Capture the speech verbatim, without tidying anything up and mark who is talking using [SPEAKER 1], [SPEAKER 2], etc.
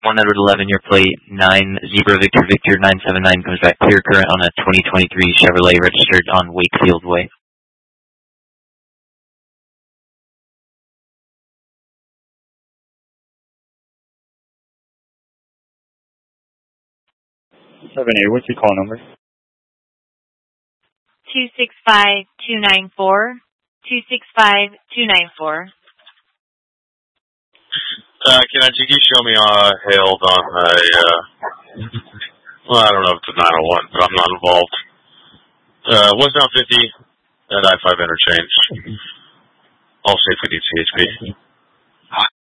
[SPEAKER 1] one eleven, your plate, nine Zebra Victor Victor nine seven nine comes back clear current on a twenty twenty-three Chevrolet registered on Wakefield Way.
[SPEAKER 2] seven eight, what's your call number?
[SPEAKER 3] two six five two nine four. two six five two nine four.
[SPEAKER 4] Uh, can I can you show me uh, hailed on a, uh, well, I don't know if it's a nine oh one, but I'm not involved. Uh, westbound fifty at I five interchange. I'll see if we need C H P.